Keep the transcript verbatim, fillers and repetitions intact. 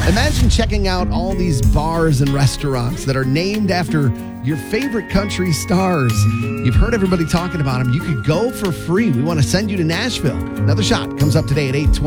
Imagine checking out all these bars and restaurants that are named after your favorite country stars. You've heard everybody talking about them. You could go for free. We want to send you to Nashville. Another Shot comes up today at eight twenty.